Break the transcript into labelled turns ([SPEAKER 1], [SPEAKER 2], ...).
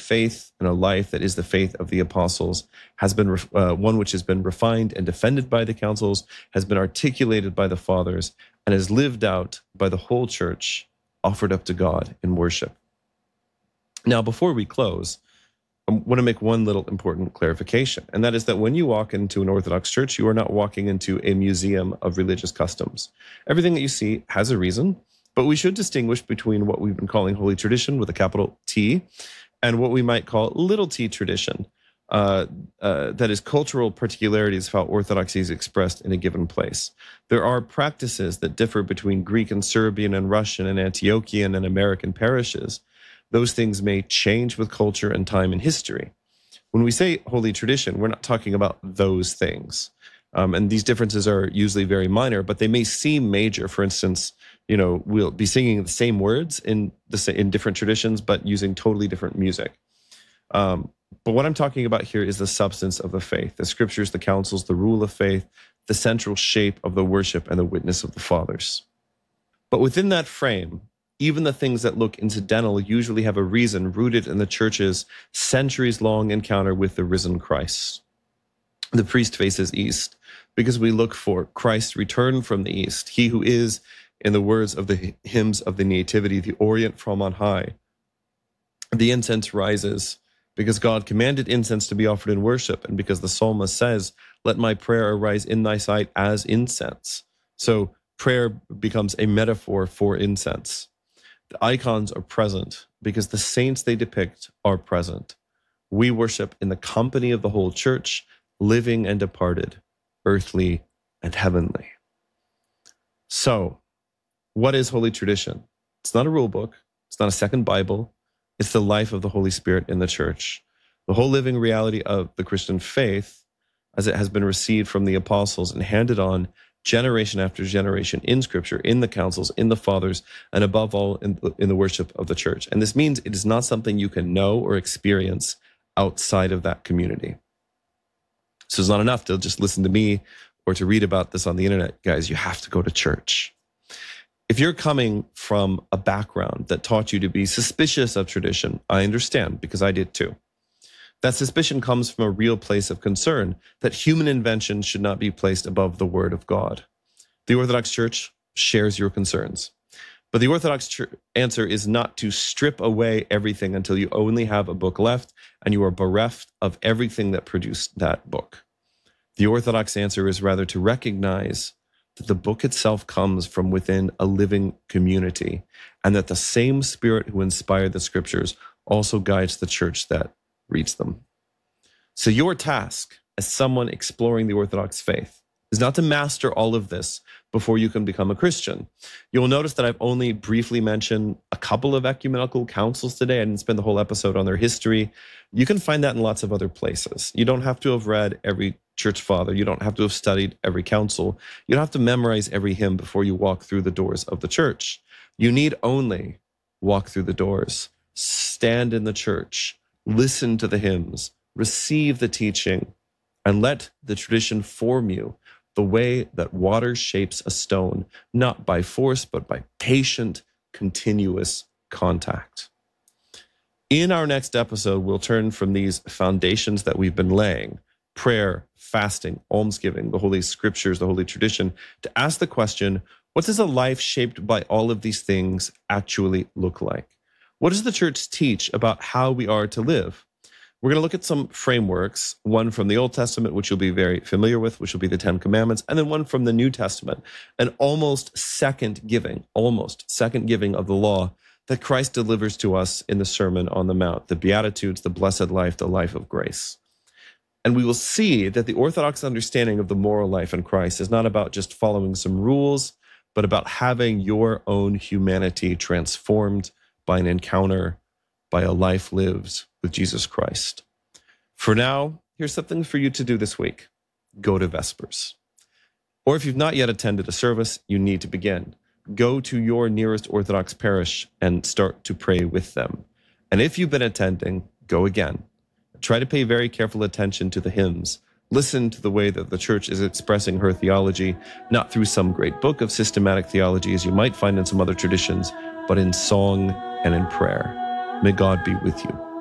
[SPEAKER 1] faith and a life that is the faith of the apostles has been one which has been refined and defended by the councils, has been articulated by the fathers, and is lived out by the whole church, offered up to God in worship. Now, before we close, I want to make one little important clarification, and that is that when you walk into an Orthodox church, you are not walking into a museum of religious customs. Everything that you see has a reason, but we should distinguish between what we've been calling Holy Tradition with a capital T and what we might call little t tradition, that is cultural particularities of how Orthodoxy is expressed in a given place. There are practices that differ between Greek and Serbian and Russian and Antiochian and American parishes. Those things may change with culture and time and history. When we say Holy Tradition, we're not talking about those things. And these differences are usually very minor, but they may seem major. For instance, we'll be singing the same words in different traditions, but using totally different music. But what I'm talking about here is the substance of the faith, the scriptures, the councils, the rule of faith, the central shape of the worship and the witness of the fathers. But within that frame, even the things that look incidental usually have a reason rooted in the church's centuries-long encounter with the risen Christ. The priest faces east because we look for Christ's return from the east, he who is, in the words of the hymns of the Nativity, the Orient from on high. The incense rises because God commanded incense to be offered in worship, and because the psalmist says, "Let my prayer arise in thy sight as incense." So prayer becomes a metaphor for incense. The icons are present because the saints they depict are present. We worship in the company of the whole church, living and departed, earthly and heavenly. So, what is Holy Tradition? It's not a rule book. It's not a second Bible. It's the life of the Holy Spirit in the church. The whole living reality of the Christian faith, as it has been received from the apostles and handed on generation after generation in Scripture, in the councils, in the fathers, and above all in the worship of the church. And this means it is not something you can know or experience outside of that community. So it's not enough to just listen to me or to read about this on the internet. Guys, you have to go to church. If you're coming from a background that taught you to be suspicious of tradition, I understand, because I did too. That suspicion comes from a real place of concern that human invention should not be placed above the word of God. The Orthodox Church shares your concerns. But the Orthodox answer is not to strip away everything until you only have a book left and you are bereft of everything that produced that book. The Orthodox answer is rather to recognize that the book itself comes from within a living community, and that the same Spirit who inspired the Scriptures also guides the church that reads them. So your task as someone exploring the Orthodox faith is not to master all of this before you can become a Christian. You'll notice that I've only briefly mentioned a couple of ecumenical councils today. I didn't spend the whole episode on their history. You can find that in lots of other places. You don't have to have read every church father. You don't have to have studied every council. You don't have to memorize every hymn before you walk through the doors of the church. You need only walk through the doors, stand in the church, listen to the hymns, receive the teaching, and let the tradition form you the way that water shapes a stone, not by force, but by patient, continuous contact. In our next episode, we'll turn from these foundations that we've been laying, prayer, fasting, almsgiving, the Holy Scriptures, the Holy Tradition, to ask the question, what does a life shaped by all of these things actually look like? What does the church teach about how we are to live? We're going to look at some frameworks, one from the Old Testament, which you'll be very familiar with, which will be the Ten Commandments, and then one from the New Testament, an almost second giving of the law that Christ delivers to us in the Sermon on the Mount, the Beatitudes, the blessed life, the life of grace. And we will see that the Orthodox understanding of the moral life in Christ is not about just following some rules, but about having your own humanity transformed by an encounter, by a life lived with Jesus Christ. For now, here's something for you to do this week. Go to Vespers. Or if you've not yet attended a service, you need to begin. Go to your nearest Orthodox parish and start to pray with them. And if you've been attending, go again. Try to pay very careful attention to the hymns. Listen to the way that the church is expressing her theology, not through some great book of systematic theology as you might find in some other traditions, but in song and in prayer. May God be with you.